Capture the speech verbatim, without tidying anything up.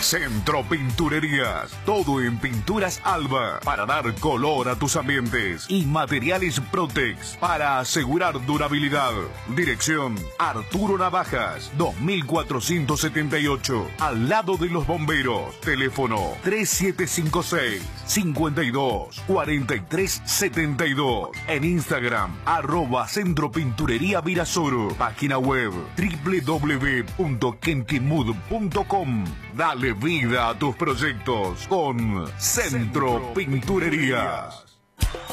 Centro Pinturerías, todo en pinturas Alba para dar color a tus ambientes y materiales Protex para asegurar durabilidad. Dirección Arturo Navajas, dos mil cuatrocientos setenta y ocho, al lado de los bomberos. Teléfono tres siete cinco seis, cinco dos, cuatro tres siete dos. En Instagram, arroba Centro Pinturería Virasoro. Página web w w w punto kentimud punto com. Dale vida a tus proyectos con Centro Pinturerías.